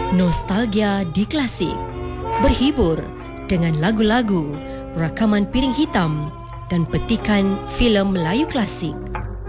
Nostalgia di Klasik. Berhibur dengan lagu-lagu, rakaman piring hitam dan petikan filem Melayu klasik.